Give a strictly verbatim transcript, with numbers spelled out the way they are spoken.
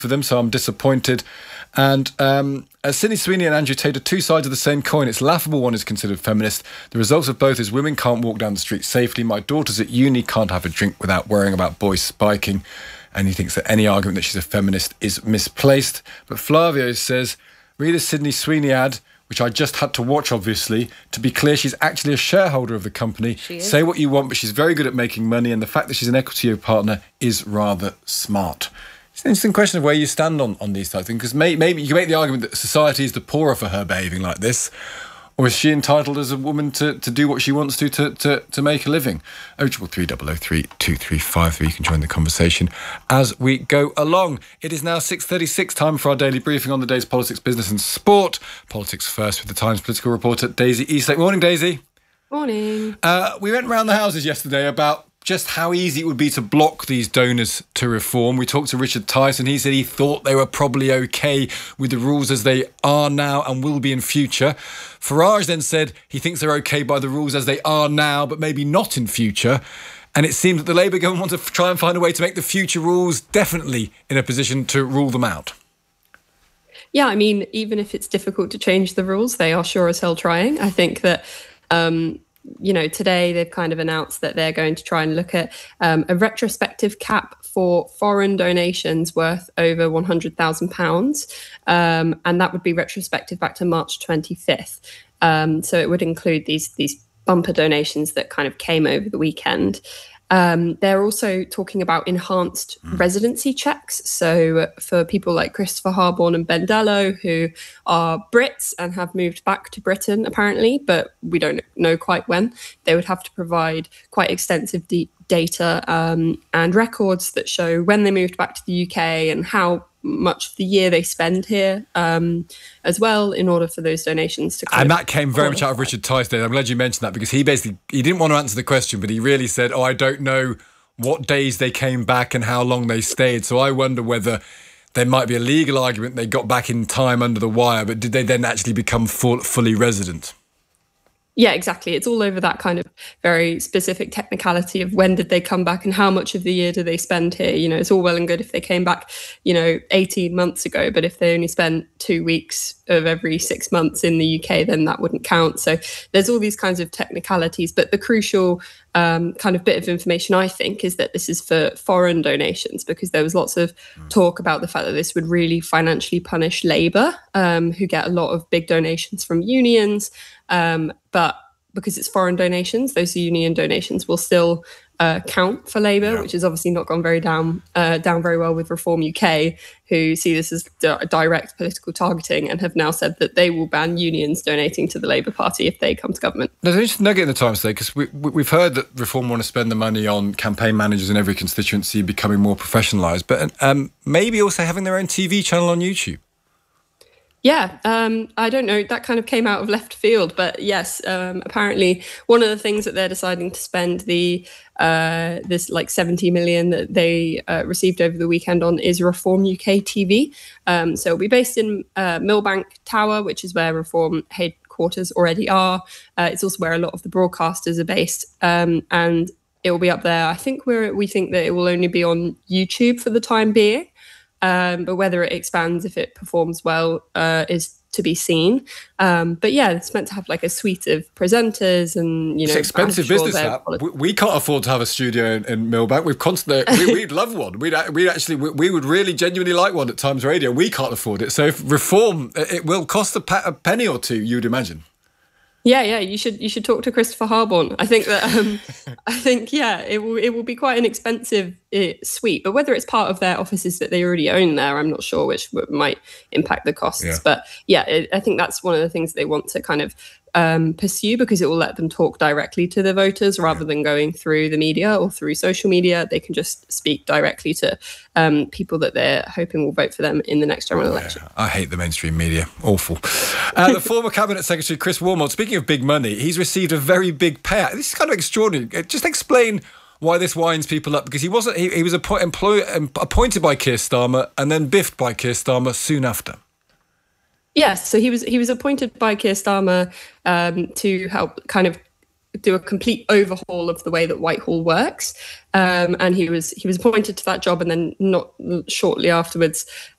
for them, so I'm disappointed. And um, as Sydney Sweeney and Andrew Tate are two sides of the same coin. It's laughable one is considered feminist. The result of both is women can't walk down the street safely. My daughter's at uni, can't have a drink without worrying about boys spiking. And he thinks that any argument that she's a feminist is misplaced. But Flavio says, read a Sydney Sweeney ad, which I just had to watch, obviously. To be clear, she's actually a shareholder of the company. Say what you want, but she's very good at making money, and the fact that she's an equity partner is rather smart. It's an interesting question of where you stand on, on these types of things, because may, maybe you can make the argument that society is the poorer for her behaving like this, or is she entitled as a woman to, to do what she wants to to, to, to make a living? oh triple three, double oh three, two three five three. You can join the conversation as we go along. It is now six thirty-six, time for our daily briefing on the day's politics, business and sport. Politics first with the Times political reporter Daisy Eastlake. Morning, Daisy. Morning. Uh, we went round the houses yesterday about just how easy it would be to block these donors to reform. We talked to Richard Tyson. He said he thought they were probably okay with the rules as they are now and will be in future. Farage then said he thinks they're okay by the rules as they are now, but maybe not in future. And it seems that the Labour government want to try and find a way to make the future rules definitely in a position to rule them out. Yeah, I mean, even if it's difficult to change the rules, they are sure as hell trying. I think that... Um, you know, today they've kind of announced that they're going to try and look at um, a retrospective cap for foreign donations worth over one hundred thousand pounds. Um, and that would be retrospective back to March twenty-fifth. Um, so it would include these, these bumper donations that kind of came over the weekend. Um, they're also talking about enhanced mm. residency checks. So for people like Christopher Harborne and Ben Dello, who are Brits and have moved back to Britain, apparently, but we don't know quite when, they would have to provide quite extensive de- data um, and records that show when they moved back to the U K and how much of the year they spend here um, as well, in order for those donations to come. And that came very much out of Richard Tyson. I'm glad you mentioned that, because he basically, he didn't want to answer the question, but he really said, oh, I don't know what days they came back and how long they stayed. So I wonder whether there might be a legal argument they got back in time under the wire, but did they then actually become full, fully resident? Yeah, exactly. It's all over that kind of very specific technicality of when did they come back and how much of the year do they spend here. You know, it's all well and good if they came back, you know, eighteen months ago, but if they only spent two weeks of every six months in the U K, then that wouldn't count. So there's all these kinds of technicalities. But the crucial um, kind of bit of information, I think, is that this is for foreign donations, because there was lots of talk about the fact that this would really financially punish Labour, um, who get a lot of big donations from unions. Um, but because it's foreign donations, those union donations will still uh, count for Labour, yeah. which has obviously not gone very down uh, down very well with Reform U K, who see this as di- direct political targeting and have now said that they will ban unions donating to the Labour Party if they come to government. There's an interesting nugget in the Times today, because we, we, we've heard that Reform want to spend the money on campaign managers in every constituency becoming more professionalised, but um, maybe also having their own T V channel on YouTube. Yeah, um, I don't know. That kind of came out of left field. But yes, um, apparently one of the things that they're deciding to spend the uh, this like seventy million that they uh, received over the weekend on is Reform U K T V. Um, so it'll be based in uh, Millbank Tower, which is where Reform headquarters already are. Uh, it's also where a lot of the broadcasters are based. Um, and it will be up there. I think we're, we think that it will only be on YouTube for the time being. Um, but whether it expands, if it performs well, uh, is to be seen. Um, but yeah, it's meant to have like a suite of presenters and, you know... It's expensive sure business, that. We, we can't afford to have a studio in, in Millbank. We've constantly... we, we'd love one. We'd, we'd actually... We, we would really genuinely like one at Times Radio. We can't afford it. So if Reform, it will cost a, pa- a penny or two, you'd imagine. Yeah, yeah, you should you should talk to Christopher Harborne. I think that um, I think yeah, it will it will be quite an expensive uh, suite. But whether it's part of their offices that they already own there, I'm not sure, which might impact the costs. Yeah. But yeah, it, I think that's one of the things they want to kind of um, pursue, because it will let them talk directly to the voters rather than going through the media or through social media. They can just speak directly to um, people that they're hoping will vote for them in the next general yeah, election. I hate the mainstream media. Awful. Uh, the former Cabinet Secretary, Chris Wormald, speaking of big money, he's received a very big payout. This is kind of extraordinary. Just explain why this winds people up, because he wasn't. He, he was appo- employ, um, appointed by Keir Starmer and then biffed by Keir Starmer soon after. Yes, so he was he was appointed by Keir Starmer um, to help kind of do a complete overhaul of the way that Whitehall works. Um, and he was he was appointed to that job, and then not shortly afterwards,